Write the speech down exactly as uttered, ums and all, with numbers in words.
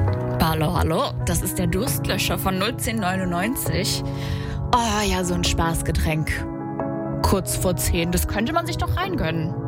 Hallo, hallo, das ist der Durstlöscher von null zehn neunundneunzig. Oh ja, so ein Spaßgetränk. Kurz vor zehn, das könnte man sich doch reingönnen.